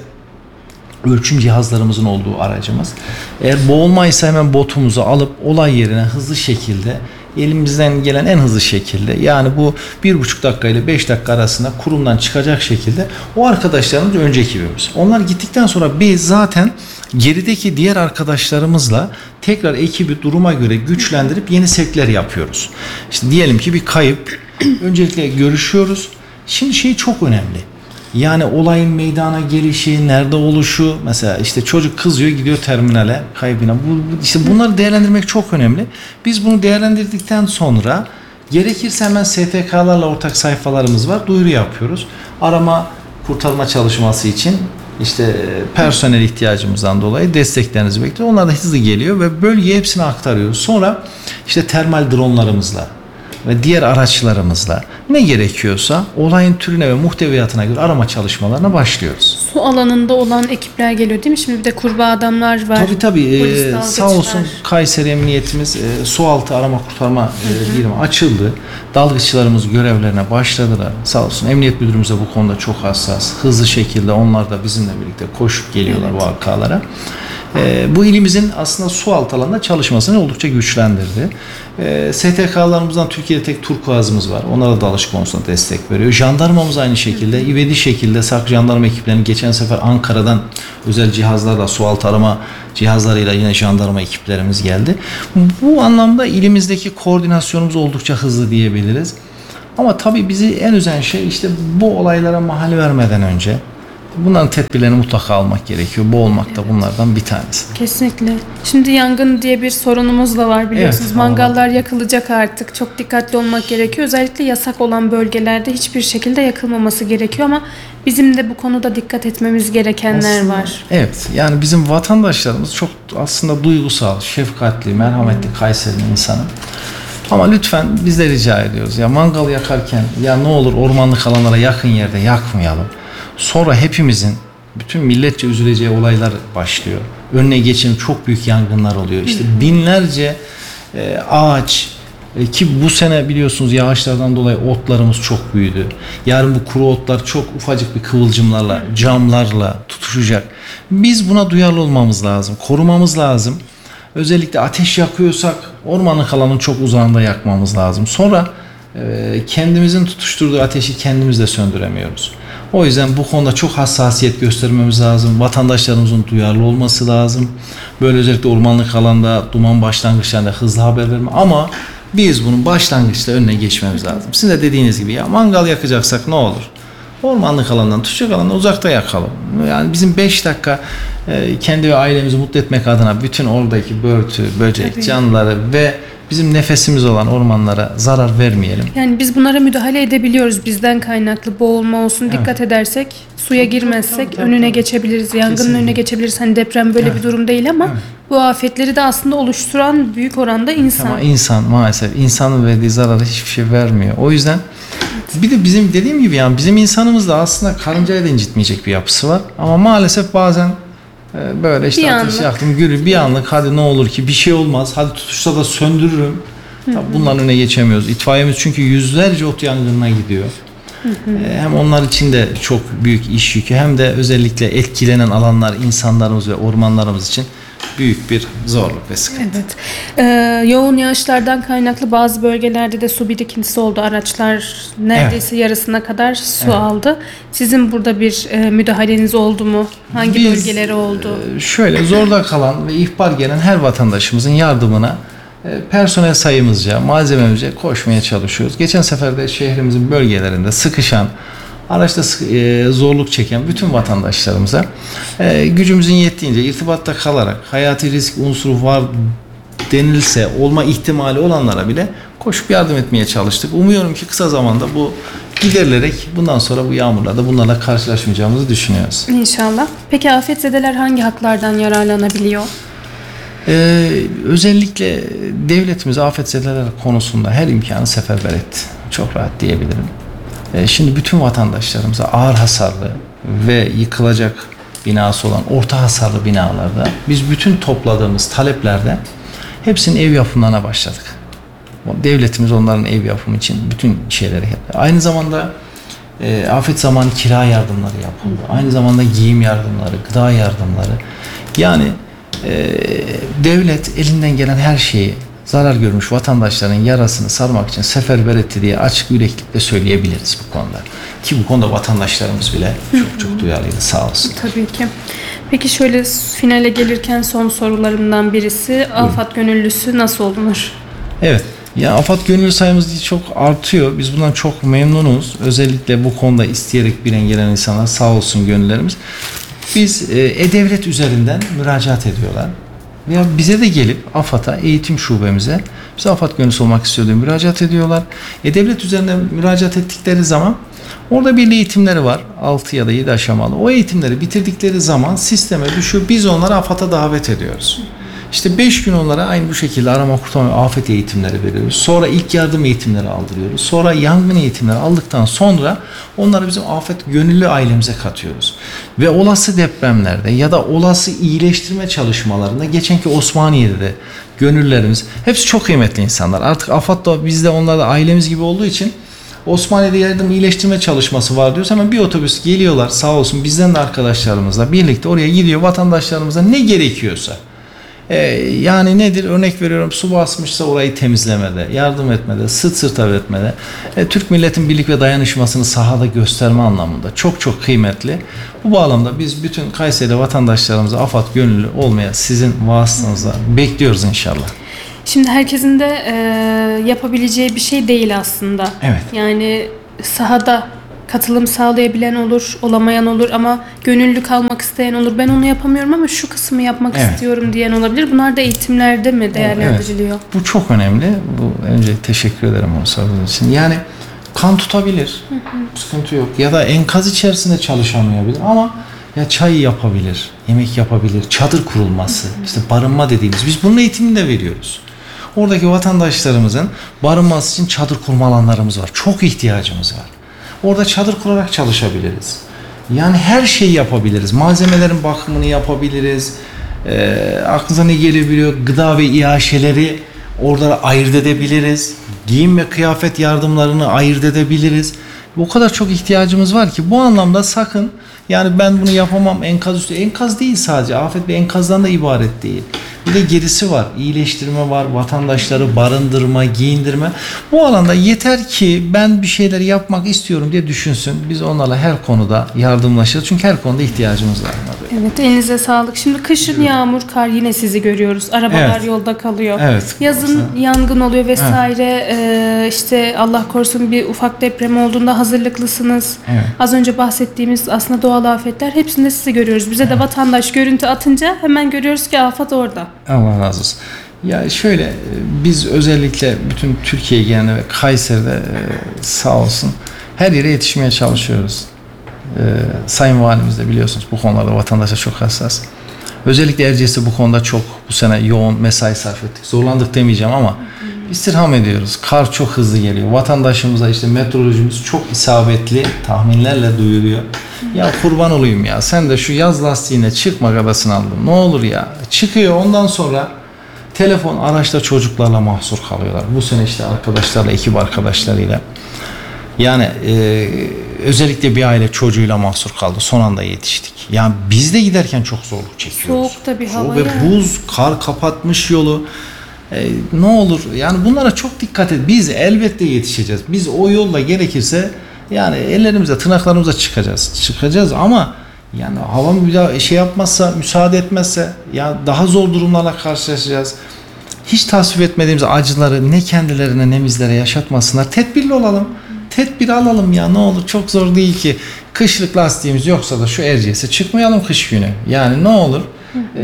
Speaker 1: ölçüm cihazlarımızın olduğu aracımız. Eğer boğulmaysa hemen botumuzu alıp olay yerine hızlı şekilde, elimizden gelen en hızlı şekilde, yani bu bir buçuk dakika ile beş dakika arasında kurumdan çıkacak şekilde o arkadaşlarımız önce ekibimiz. Onlar gittikten sonra biz zaten gerideki diğer arkadaşlarımızla tekrar ekibi duruma göre güçlendirip yeni sevkler yapıyoruz. İşte diyelim ki bir kayıp, öncelikle görüşüyoruz. Şimdi şey çok önemli. Yani olayın meydana gelişi, nerede oluşu, mesela işte çocuk kızıyor gidiyor terminale kaybına. Bu, işte bunları değerlendirmek çok önemli. Biz bunu değerlendirdikten sonra gerekirse hemen S T K'larla ortak sayfalarımız var. Duyuru yapıyoruz. Arama kurtarma çalışması için işte personel ihtiyacımızdan dolayı desteklerinizi bekliyoruz. Onlar da hızlı geliyor ve bölgeye hepsini aktarıyoruz. Sonra işte termal dronlarımızla ve diğer araçlarımızla ne gerekiyorsa olayın türüne ve muhteviyatına göre arama çalışmalarına başlıyoruz.
Speaker 2: Su alanında olan ekipler geliyor değil mi? Şimdi bir de kurbağa adamlar var.
Speaker 1: Tabii tabii.
Speaker 2: Polis,
Speaker 1: Ee,
Speaker 2: dalgıçlar.
Speaker 1: sağ olsun Kayseri Emniyetimiz e, su altı arama kurtarma e, birimi açıldı. Dalgıçlarımız görevlerine başladılar. Sağ olsun Emniyet Müdürümüz de bu konuda çok hassas. Hızlı şekilde onlar da bizimle birlikte koşup geliyorlar
Speaker 2: Evet.
Speaker 1: vakalara. E, bu ilimizin aslında su altı alanında çalışmasını oldukça güçlendirdi. E, S T K'larımızdan Türkiye'de tek turkuazımız var. Onlara da dalış konusunda destek veriyor. Jandarmamız aynı şekilde. İvedi şekilde S A K jandarma ekiplerinin geçen sefer Ankara'dan özel cihazlarla, su altı arama cihazlarıyla yine jandarma ekiplerimiz geldi. Bu anlamda ilimizdeki koordinasyonumuz oldukça hızlı diyebiliriz. Ama tabii bizi en üzen şey işte bu olaylara mahal vermeden önce bunların tedbirlerini mutlaka almak gerekiyor. Bu olmak da bunlardan bir tanesi.
Speaker 2: Kesinlikle. Şimdi yangın diye bir sorunumuz da var biliyorsunuz.
Speaker 1: Evet,
Speaker 2: Mangallar yakılacak artık. Çok dikkatli olmak gerekiyor. Özellikle yasak olan bölgelerde hiçbir şekilde yakılmaması gerekiyor ama bizim de bu konuda dikkat etmemiz gerekenler
Speaker 1: Aslında,
Speaker 2: var.
Speaker 1: Evet. Yani bizim vatandaşlarımız çok aslında duygusal, şefkatli, merhametli Kayseri'nin insanı. Ama lütfen biz de rica ediyoruz. Ya mangal yakarken ya ne olur ormanlık alanlara yakın yerde yakmayalım. Sonra hepimizin bütün milletçe üzüleceği olaylar başlıyor. Önüne geçen çok büyük yangınlar oluyor. İşte binlerce e, ağaç e, ki bu sene biliyorsunuz yağışlardan dolayı otlarımız çok büyüdü. Yarın bu kuru otlar çok ufacık bir kıvılcımlarla, camlarla tutuşacak. Biz buna duyarlı olmamız lazım. Korumamız lazım. Özellikle ateş yakıyorsak ormanlık alanın çok uzağında yakmamız lazım. Sonra e, kendimizin tutuşturduğu ateşi kendimiz de söndüremiyoruz. O yüzden bu konuda çok hassasiyet göstermemiz lazım. Vatandaşlarımızın duyarlı olması lazım. Böyle özellikle ormanlık alanda duman başlangıçlarında hızlı haber verme. Ama biz bunun başlangıçta önüne geçmemiz lazım. Sizin de dediğiniz gibi ya mangal yakacaksak ne olur? Ormanlık alandan, tutacak alandan uzakta yakalım. Yani bizim beş dakika e, kendi ve ailemizi mutlu etmek adına bütün oradaki börtü, böcek,
Speaker 2: Tabii.
Speaker 1: canlıları ve bizim nefesimiz olan ormanlara zarar vermeyelim.
Speaker 2: Yani biz bunlara müdahale edebiliyoruz. Bizden kaynaklı boğulma olsun. Evet. Dikkat edersek, suya girmezsek tabii, tabii, önüne tabii. geçebiliriz. Yangının Kesinlikle. önüne geçebiliriz. Hani deprem böyle evet. bir durum değil ama evet. bu afetleri de aslında oluşturan büyük oranda insan.
Speaker 1: Ama insan maalesef insanın verdiği zararı hiçbir şey vermiyor. O yüzden bir de bizim dediğim gibi yani bizim insanımız da aslında karıncayı da incitmeyecek bir yapısı var. Ama maalesef bazen böyle işte bir ateş yaktım gülü bir anlık hadi ne olur ki bir şey olmaz. Hadi tutuşsa da söndürürüm. Tabii bunların önüne geçemiyoruz. İtfaiyemiz çünkü yüzlerce ot yangınına gidiyor. Hı hı. Hem onlar için de çok büyük iş yükü hem de özellikle etkilenen alanlar insanlarımız ve ormanlarımız için büyük bir zorluk ve sıkıntı.
Speaker 2: Evet. Ee, yoğun yağışlardan kaynaklı bazı bölgelerde de su birikintisi oldu. Araçlar neredeyse evet. yarısına kadar su evet. aldı. Sizin burada bir e, müdahaleniz oldu mu? Hangi Biz, bölgeleri oldu?
Speaker 1: E, şöyle zorda kalan ve ihbar gelen her vatandaşımızın yardımına e, personel sayımızca, malzememizce koşmaya çalışıyoruz. Geçen sefer de şehrimizin bölgelerinde sıkışan, araçta zorluk çeken bütün vatandaşlarımıza gücümüzün yettiğince irtibatta kalarak hayati risk unsuru var denilse olma ihtimali olanlara bile koşup yardım etmeye çalıştık. Umuyorum ki kısa zamanda bu giderilerek bundan sonra bu yağmurlarda bunlarla karşılaşmayacağımızı düşünüyoruz.
Speaker 2: İnşallah. Peki afetzedeler hangi haklardan yararlanabiliyor?
Speaker 1: Ee, özellikle devletimiz afetzedeler konusunda her imkanı seferber etti. Çok rahat diyebilirim. Şimdi bütün vatandaşlarımıza ağır hasarlı ve yıkılacak binası olan orta hasarlı binalarda biz bütün topladığımız taleplerde hepsinin ev yapımlarına başladık. Devletimiz onların ev yapımı için bütün şeyleri yaptı. Aynı zamanda e, afet zamanı kira yardımları yapıldı. Aynı zamanda giyim yardımları, gıda yardımları. Yani e, devlet elinden gelen her şeyi zarar görmüş vatandaşların yarasını sarmak için seferber etti diye açık yüreklilikle söyleyebiliriz bu konuda. Ki bu konuda vatandaşlarımız bile çok çok duyarlıydı sağ olsun.
Speaker 2: Tabii ki. Peki şöyle finale gelirken son sorularımdan birisi AFAD gönüllüsü nasıl olunur?
Speaker 1: Evet. Ya AFAD gönüllü sayımız çok artıyor. Biz bundan çok memnunuz. Özellikle bu konuda isteyerek bilen gelen insanlar sağ olsun gönüllerimiz. Biz E-Devlet üzerinden müracaat ediyorlar. Veya bize de gelip AFAD'a, eğitim şubemize, biz AFAD gönüllüsü olmak istiyor diye müracaat ediyorlar. E-Devlet üzerinden müracaat ettikleri zaman orada bir eğitimleri var. altı ya da yedi aşamalı. O eğitimleri bitirdikleri zaman sisteme düşüyor. Biz onları AFAD'a davet ediyoruz. İşte beş gün onlara aynı bu şekilde arama kurtarma afet eğitimleri veriyoruz. Sonra ilk yardım eğitimleri aldırıyoruz. Sonra yangın eğitimleri aldıktan sonra onları bizim afet gönüllü ailemize katıyoruz. Ve olası depremlerde ya da olası iyileştirme çalışmalarında geçenki Osmaniye'de de gönüllerimiz hepsi çok kıymetli insanlar. Artık AFAD da biz de onlarla ailemiz gibi olduğu için Osmaniye'de yardım iyileştirme çalışması var diyoruz. Hemen bir otobüs geliyorlar sağ olsun bizden de arkadaşlarımızla birlikte oraya gidiyor. Vatandaşlarımıza ne gerekiyorsa. Ee, yani nedir? Örnek veriyorum, su basmışsa orayı temizlemede, yardım etmede, sırt sırta etmede. E, Türk milletin birlik ve dayanışmasını sahada gösterme anlamında çok çok kıymetli. Bu bağlamda biz bütün Kayseri vatandaşlarımıza AFAD gönüllü olmaya sizin vasıtanızla bekliyoruz inşallah.
Speaker 2: Şimdi herkesin de e, yapabileceği bir şey değil aslında.
Speaker 1: Evet.
Speaker 2: Yani sahada katılım sağlayabilen olur, olamayan olur ama gönüllü kalmak isteyen olur. Ben onu yapamıyorum ama şu kısmı yapmak
Speaker 1: Evet.
Speaker 2: istiyorum diyen olabilir. Bunlar da eğitimlerde mi değerlendiriliyor?
Speaker 1: Evet. Bu çok önemli. Bu önce teşekkür ederim o sorunuz için. Yani kan tutabilir. Hı hı. Sıkıntı yok. Ya da enkaz içerisinde çalışamayabilir ama ya çay yapabilir, yemek yapabilir, çadır kurulması, hı hı. işte barınma dediğimiz. Biz bunun eğitimini de veriyoruz. Oradaki vatandaşlarımızın barınması için çadır kurma alanlarımız var. Çok ihtiyacımız var. Orada çadır kurarak çalışabiliriz. Yani her şeyi yapabiliriz. Malzemelerin bakımını yapabiliriz. E, aklınıza ne gelebiliyor? Gıda ve iaşeleri orada ayırt edebiliriz. Giyim ve kıyafet yardımlarını ayırt edebiliriz. O kadar çok ihtiyacımız var ki bu anlamda sakın, yani ben bunu yapamam enkaz üstü. Enkaz değil sadece. Afet bir enkazdan da ibaret değil. Bir de gerisi var. İyileştirme var. Vatandaşları barındırma, giyindirme. Bu alanda yeter ki ben bir şeyler yapmak istiyorum diye düşünsün. Biz onlarla her konuda yardımlaşırız. Çünkü her konuda ihtiyacımız var.
Speaker 2: Evet, elinize sağlık. Şimdi kışın yağmur, kar yine sizi görüyoruz. Arabalar
Speaker 1: Evet.
Speaker 2: yolda kalıyor.
Speaker 1: Evet.
Speaker 2: Yazın
Speaker 1: Aslında.
Speaker 2: yangın oluyor vesaire. Ee, işte Allah korusun bir ufak deprem olduğunda hazırlıklısınız.
Speaker 1: Evet.
Speaker 2: Az önce bahsettiğimiz aslında doğal afetler, hepsinde sizi görüyoruz. Bize de vatandaş görüntü atınca hemen görüyoruz ki afet orada.
Speaker 1: Allah razı olsun. Ya şöyle, biz özellikle bütün Türkiye genelinde ve Kayseri'de e, sağ olsun her yere yetişmeye çalışıyoruz. E, Sayın Valimiz de biliyorsunuz bu konularda vatandaşa çok hassas. Özellikle Erciyes'te bu konuda çok bu sene yoğun mesai sarf ettik. Zorlandık demeyeceğim ama istirham ediyoruz. Kar çok hızlı geliyor. Vatandaşımıza işte meteorolojimiz çok isabetli tahminlerle duyuruyor. Ya kurban olayım ya, sen de şu yaz lastiğine çıkma gadasını aldın. Ne olur ya. Çıkıyor, ondan sonra telefon araçta çocuklarla mahsur kalıyorlar. Bu sene işte arkadaşlarla, ekip arkadaşlarıyla. Yani e, özellikle bir aile çocuğuyla mahsur kaldı. Son anda yetiştik. Yani biz de giderken çok zorluk çekiyoruz.
Speaker 2: Soğukta bir hava.
Speaker 1: Soğuk ve buz, kar kapatmış yolu. E, ne olur yani bunlara çok dikkat et. Biz elbette yetişeceğiz. Biz o yolla gerekirse yani ellerimize, tırnaklarımıza çıkacağız. Çıkacağız ama yani hava bir daha şey yapmazsa, müsaade etmezse ya daha zor durumlarla karşılaşacağız. Hiç tasvip etmediğimiz acıları ne kendilerine ne bizlere yaşatmasınlar. Tedbirli olalım. Tedbir alalım ya, ne olur, çok zor değil ki. Kışlık lastiğimiz yoksa da şu Erciyes'e çıkmayalım kış günü. Yani ne olur. E,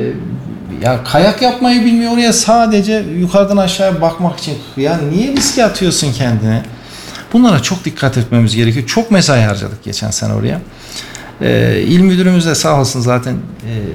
Speaker 1: ya kayak yapmayı bilmiyor oraya, sadece yukarıdan aşağıya bakmak için. Ya niye riske atıyorsun kendini? Bunlara çok dikkat etmemiz gerekiyor. Çok mesai harcadık geçen sene oraya. Ee, İl müdürümüz de sağ olsun zaten e,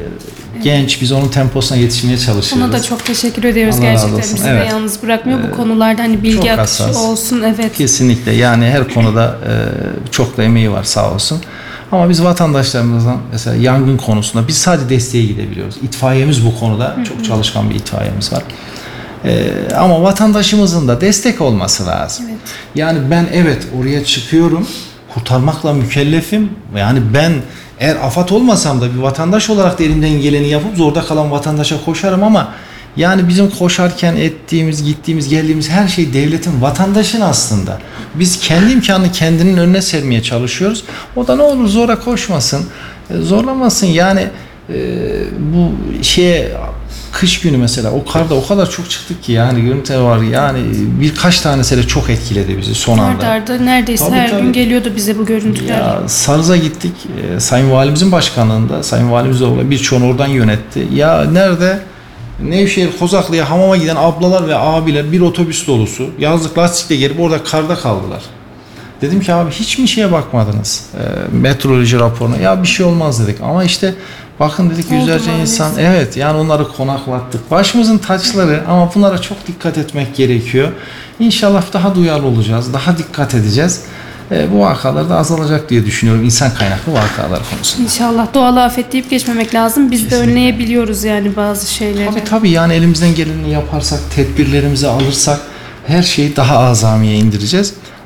Speaker 1: genç, biz onun temposuna yetişmeye çalışıyoruz.
Speaker 2: Ona da çok teşekkür ediyoruz
Speaker 1: Allah razı
Speaker 2: gerçekten.
Speaker 1: olsun.
Speaker 2: Bizi
Speaker 1: Evet.
Speaker 2: de yalnız bırakmıyor
Speaker 1: Ee,
Speaker 2: bu konularda, hani bilgi
Speaker 1: çok
Speaker 2: akışı
Speaker 1: hassas.
Speaker 2: olsun. Evet.
Speaker 1: Kesinlikle, yani her konuda e, çok da emeği var sağ olsun. Ama biz vatandaşlarımızdan mesela yangın konusunda biz sadece desteğe gidebiliyoruz. İtfaiyemiz bu konuda çok çalışkan bir itfaiyemiz var. Ee, ama vatandaşımızın da destek olması lazım.
Speaker 2: Evet.
Speaker 1: Yani ben evet oraya çıkıyorum, kurtarmakla mükellefim. Yani ben eğer AFAD olmasam da bir vatandaş olarak da elimden geleni yapıp zorda kalan vatandaşa koşarım ama yani bizim koşarken ettiğimiz, gittiğimiz, geldiğimiz her şey devletin, vatandaşın aslında. Biz kendi imkanını kendinin önüne sermeye çalışıyoruz. O da ne olur zora koşmasın, zorlamasın. Yani e, bu şeye kış günü mesela o karda o kadar çok çıktık ki yani görüntüler var, yani birkaç tanesiyle çok etkiledi bizi son anda.
Speaker 2: Arda arda neredeyse
Speaker 1: Tabii,
Speaker 2: her
Speaker 1: tabii.
Speaker 2: gün geliyordu bize bu görüntüler.
Speaker 1: Ya Sarız'a gittik. E, Sayın Valimizin başkanlığında, Sayın Valimiz oğlu birçoğunu oradan yönetti. Ya nerede? Nevşehir Kozaklı'ya hamama giden ablalar ve abiler bir otobüs dolusu yazlık lastikle gelip orada karda kaldılar. Dedim ki abi hiç mi şeye bakmadınız? E, meteoroloji raporuna. Ya bir şey olmaz dedik ama işte bakın dedik yüzlerce
Speaker 2: Oldu
Speaker 1: insan.
Speaker 2: maalesef.
Speaker 1: Evet yani onları konaklattık. Başımızın taçları ama bunlara çok dikkat etmek gerekiyor. İnşallah daha duyarlı olacağız. Daha dikkat edeceğiz. E, bu vakalar da azalacak diye düşünüyorum. İnsan kaynaklı vakalar konusunda.
Speaker 2: İnşallah doğal afet deyip geçmemek lazım. Biz
Speaker 1: Kesinlikle.
Speaker 2: de önleyebiliyoruz yani bazı şeyleri.
Speaker 1: Tabii tabii yani elimizden geleni yaparsak, tedbirlerimizi alırsak her şeyi daha azamiye indireceğiz.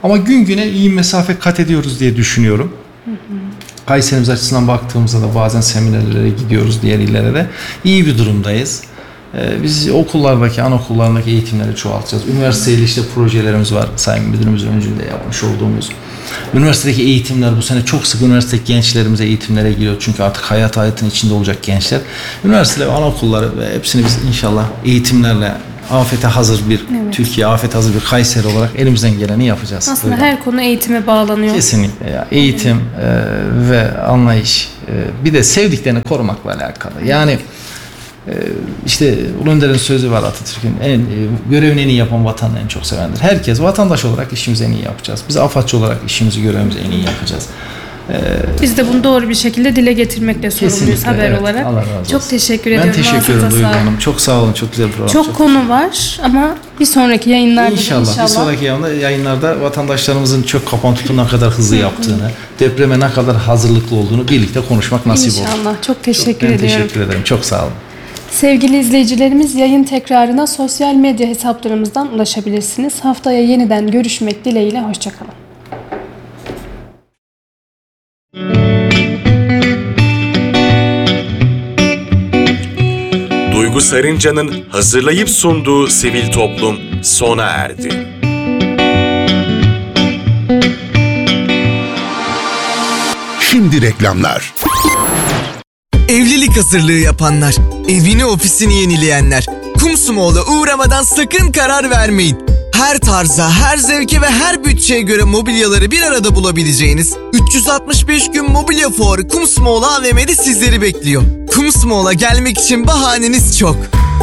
Speaker 1: Ama gün güne iyi mesafe kat ediyoruz diye düşünüyorum. Hı hı. Kayserimiz açısından baktığımızda da bazen seminerlere gidiyoruz, diğer illere de. İyi bir durumdayız. Ee, biz okullardaki, anaokullarındaki eğitimleri çoğaltacağız. Üniversiteyle işte projelerimiz var. Sayın Müdürümüzün öncülüğünde yapmış olduğumuz. Üniversitedeki eğitimler bu sene çok sık üniversitedeki gençlerimize eğitimlere giriyor. Çünkü artık hayat hayatın içinde olacak gençler. Üniversiteler, anaokulları ve hepsini biz inşallah eğitimlerle afete hazır bir evet. Türkiye, afete hazır bir Kayseri olarak elimizden geleni yapacağız.
Speaker 2: Aslında
Speaker 1: Öyle.
Speaker 2: Her konu eğitime bağlanıyor.
Speaker 1: Kesinlikle ya. Eğitim e, ve anlayış. E, bir de sevdiklerini korumakla alakalı. Yani e, işte Ulu Önder'in sözü var, Atatürk'ün en, e, görevini en iyi yapan vatanını en çok sevendir. Herkes vatandaş olarak işimizi en iyi yapacağız. Biz afatçı olarak işimizi, görevimizi en iyi yapacağız. Ee,
Speaker 2: Biz de bunu doğru bir şekilde dile getirmekle sorumluyuz haber
Speaker 1: evet,
Speaker 2: olarak.
Speaker 1: Allah razı olsun.
Speaker 2: Çok teşekkür
Speaker 1: ben
Speaker 2: ediyorum.
Speaker 1: Ben teşekkür ederim Duygu Hanım. Çok sağ olun. Çok güzel bir program.
Speaker 2: Çok, çok konu var ama bir sonraki yayınlarda
Speaker 1: inşallah,
Speaker 2: inşallah.
Speaker 1: Bir sonraki yayınlarda vatandaşlarımızın çök kapan tutu ne kadar hızlı yaptığını, depreme ne kadar hazırlıklı olduğunu birlikte konuşmak nasip olur.
Speaker 2: İnşallah. Çok teşekkür
Speaker 1: çok, ben
Speaker 2: ediyorum.
Speaker 1: Ben teşekkür ederim. Çok sağ olun.
Speaker 2: Sevgili izleyicilerimiz, yayın tekrarına sosyal medya hesaplarımızdan ulaşabilirsiniz. Haftaya yeniden görüşmek dileğiyle. Hoşçakalın.
Speaker 3: Duygu Sarınca'nın hazırlayıp sunduğu Sivil Toplum sona erdi.
Speaker 4: Şimdi reklamlar.
Speaker 5: Evlilik hazırlığı yapanlar, evini ofisini yenileyenler, Kumsumoğlu'na uğramadan sakın karar vermeyin. Her tarza, her zevke ve her bütçeye göre mobilyaları bir arada bulabileceğiniz üç yüz altmış beş gün mobilya fuarı Kumsumoğlu A V M'de sizleri bekliyor. Kumsumoğlu'na gelmek için bahaneniz çok.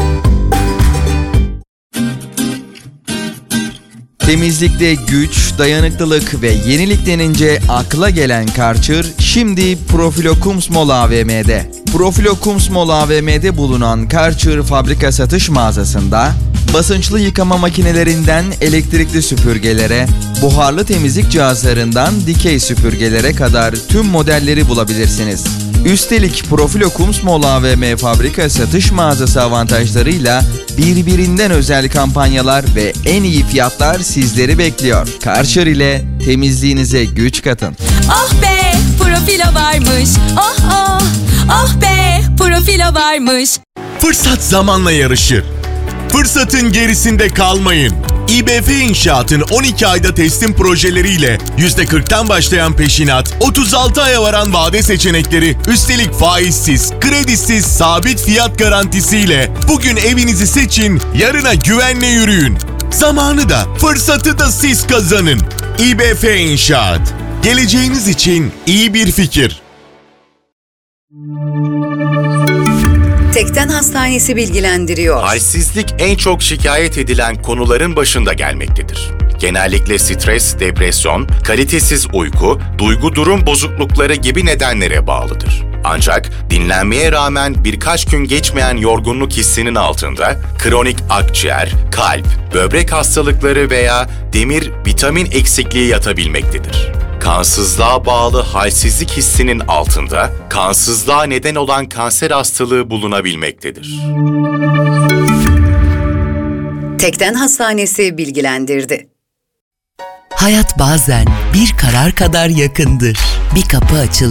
Speaker 6: Temizlikte güç, dayanıklılık ve yenilik denince akla gelen Karcher şimdi Profilo Kumsmol A V M'de. Profilo Kumsmol A V M'de bulunan Karcher fabrika satış mağazasında basınçlı yıkama makinelerinden elektrikli süpürgelere, buharlı temizlik cihazlarından dikey süpürgelere kadar tüm modelleri bulabilirsiniz. Üstelik Profilo Kumsmol A V M fabrika satış mağazası avantajlarıyla birbirinden özel kampanyalar ve en iyi fiyatlar sizleri bekliyor. Karcher ile temizliğinize güç katın.
Speaker 7: Oh be, Profilo varmış. Oh oh, oh be, Profilo varmış.
Speaker 3: Fırsat zamanla yarışır. Fırsatın gerisinde kalmayın. İ B F İnşaat'ın on iki ayda teslim projeleriyle yüzde kırktan başlayan peşinat, otuz altı aya varan vade seçenekleri, üstelik faizsiz, kredisiz, sabit fiyat garantisiyle bugün evinizi seçin, yarına güvenle yürüyün. Zamanı da, fırsatı da siz kazanın. İ B F İnşaat. Geleceğiniz için iyi bir fikir.
Speaker 8: Tekden Hastanesi bilgilendiriyor.
Speaker 3: Halsizlik en çok şikayet edilen konuların başında gelmektedir. Genellikle stres, depresyon, kalitesiz uyku, duygu durum bozuklukları gibi nedenlere bağlıdır. Ancak dinlenmeye rağmen birkaç gün geçmeyen yorgunluk hissinin altında kronik akciğer, kalp, böbrek hastalıkları veya demir, vitamin eksikliği yatabilmektedir. Kansızlığa bağlı halsizlik hissinin altında kansızlığa neden olan kanser hastalığı bulunabilmektedir.
Speaker 8: Tekden Hastanesi bilgilendirdi.
Speaker 9: Hayat bazen bir karar kadar yakındır. Bir kapı açılır.